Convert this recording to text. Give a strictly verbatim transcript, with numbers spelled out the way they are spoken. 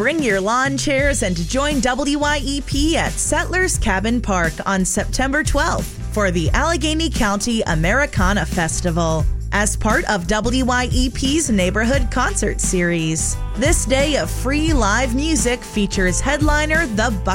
Bring your lawn chairs and join W Y E P at Settlers Cabin Park on September twelfth for the Allegheny County Americana Festival as part of W Y E P's Neighborhood Concert Series. This day of free live music features headliner The Buck.